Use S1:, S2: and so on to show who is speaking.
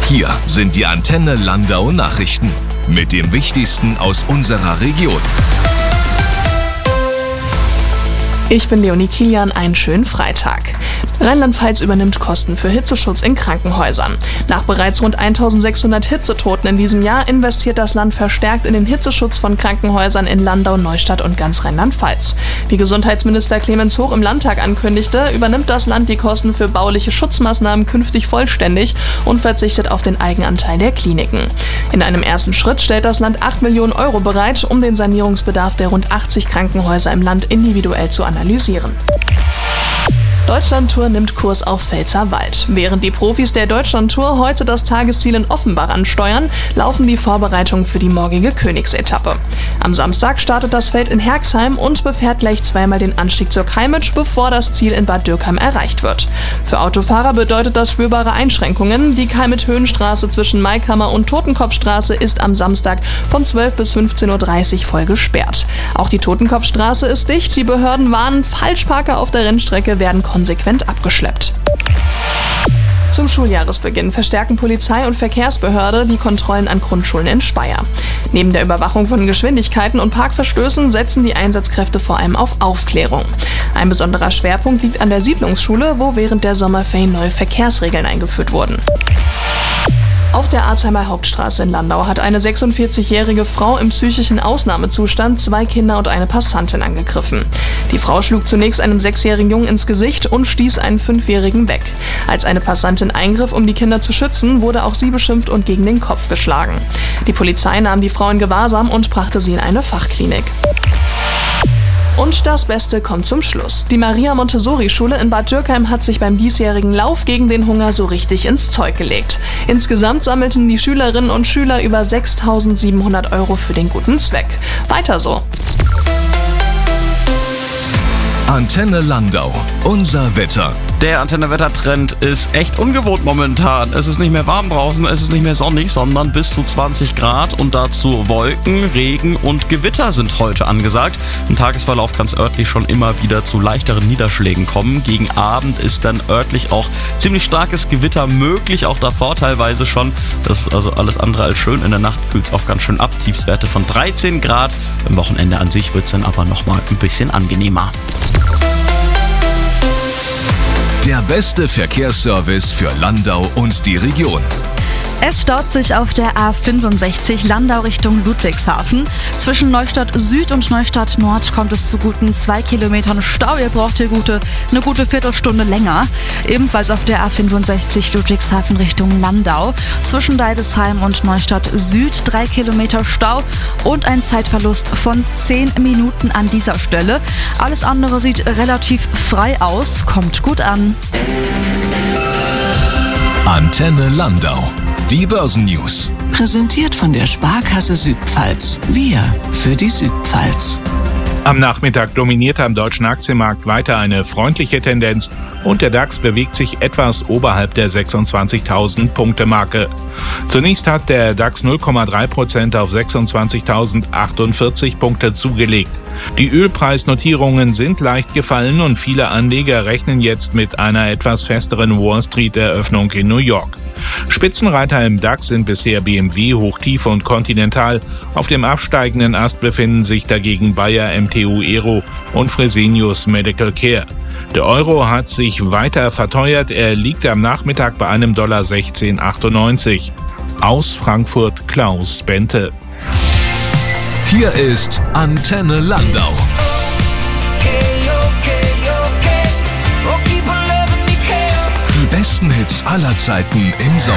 S1: Hier sind die Antenne Landau Nachrichten mit dem Wichtigsten aus unserer Region.
S2: Ich bin Leonie Kilian, einen schönen Freitag. Rheinland-Pfalz übernimmt Kosten für Hitzeschutz in Krankenhäusern. Nach bereits rund 1600 Hitzetoten in diesem Jahr investiert das Land verstärkt in den Hitzeschutz von Krankenhäusern in Landau, Neustadt und ganz Rheinland-Pfalz. Wie Gesundheitsminister Clemens Hoch im Landtag ankündigte, übernimmt das Land die Kosten für bauliche Schutzmaßnahmen künftig vollständig und verzichtet auf den Eigenanteil der Kliniken. In einem ersten Schritt stellt das Land 8 Millionen Euro bereit, um den Sanierungsbedarf der rund 80 Krankenhäuser im Land individuell zu analysieren. Deutschlandtour nimmt Kurs auf Pfälzerwald. Während die Profis der Deutschlandtour heute das Tagesziel in Offenbach ansteuern, laufen die Vorbereitungen für die morgige Königsetappe. Am Samstag startet das Feld in Herxheim und befährt gleich zweimal den Anstieg zur Kalmitsch, bevor das Ziel in Bad Dürkheim erreicht wird. Für Autofahrer bedeutet das spürbare Einschränkungen. Die Kalmit-Höhenstraße zwischen Maikammer und Totenkopfstraße ist am Samstag von 12 bis 15.30 Uhr voll gesperrt. Auch die Totenkopfstraße ist dicht. Die Behörden warnen, Falschparker auf der Rennstrecke werden konsequent abgeschleppt. Zum Schuljahresbeginn verstärken Polizei und Verkehrsbehörde die Kontrollen an Grundschulen in Speyer. Neben der Überwachung von Geschwindigkeiten und Parkverstößen setzen die Einsatzkräfte vor allem auf Aufklärung. Ein besonderer Schwerpunkt liegt an der Siedlungsschule, wo während der Sommerferien neue Verkehrsregeln eingeführt wurden. Auf der Arzheimer Hauptstraße in Landau hat eine 46-jährige Frau im psychischen Ausnahmezustand 2 Kinder und eine Passantin angegriffen. Die Frau schlug zunächst einem 6-jährigen Jungen ins Gesicht und stieß einen 5-jährigen weg. Als eine Passantin eingriff, um die Kinder zu schützen, wurde auch sie beschimpft und gegen den Kopf geschlagen. Die Polizei nahm die Frau in Gewahrsam und brachte sie in eine Fachklinik. Und das Beste kommt zum Schluss. Die Maria-Montessori-Schule in Bad Dürkheim hat sich beim diesjährigen Lauf gegen den Hunger so richtig ins Zeug gelegt. Insgesamt sammelten die Schülerinnen und Schüler über 6.700 Euro für den guten Zweck. Weiter so.
S1: Antenne Landau, unser Wetter.
S3: Der Antenne-Wettertrend ist echt ungewohnt momentan. Es ist nicht mehr warm draußen, es ist nicht mehr sonnig, sondern bis zu 20 Grad und dazu Wolken, Regen und Gewitter sind heute angesagt. Im Tagesverlauf kann es örtlich schon immer wieder zu leichteren Niederschlägen kommen. Gegen Abend ist dann örtlich auch ziemlich starkes Gewitter möglich, auch davor teilweise schon. Das ist also alles andere als schön. In der Nacht kühlt es auch ganz schön ab. Tiefstwerte von 13 Grad. Am Wochenende an sich wird es dann aber nochmal ein bisschen angenehmer.
S1: Der beste Verkehrsservice für Landau und die Region.
S4: Es staut sich auf der A65 Landau Richtung Ludwigshafen. Zwischen Neustadt Süd und Neustadt Nord kommt es zu guten 2 Kilometern Stau. Ihr braucht hier eine gute Viertelstunde länger. Ebenfalls auf der A65 Ludwigshafen Richtung Landau. Zwischen Deidesheim und Neustadt Süd 3 Kilometer Stau und ein Zeitverlust von 10 Minuten an dieser Stelle. Alles andere sieht relativ frei aus. Kommt gut an.
S1: Antenne Landau. Die Börsennews.
S5: Präsentiert von der Sparkasse Südpfalz. Wir für die Südpfalz.
S6: Am Nachmittag dominierte am deutschen Aktienmarkt weiter eine freundliche Tendenz und der DAX bewegt sich etwas oberhalb der 26.000 Punkte Marke. Zunächst hat der DAX 0,3% auf 26.048 Punkte zugelegt. Die Ölpreisnotierungen sind leicht gefallen und viele Anleger rechnen jetzt mit einer etwas festeren Wall-Street-Eröffnung in New York. Spitzenreiter im DAX sind bisher BMW, Hochtief und Continental. Auf dem absteigenden Ast befinden sich dagegen Bayer, MTU Aero und Fresenius Medical Care. Der Euro hat sich weiter verteuert. Er liegt am Nachmittag bei einem $16,98. Aus Frankfurt Klaus Bente.
S1: Hier ist Antenne Landau. Die besten Hits aller Zeiten im Sommer.